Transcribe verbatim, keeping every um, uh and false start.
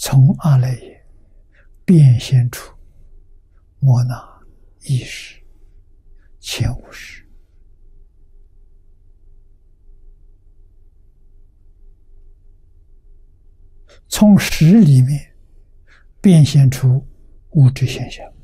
从阿赖耶变现出莫那一时、前五识，从识里面变现出物质现象。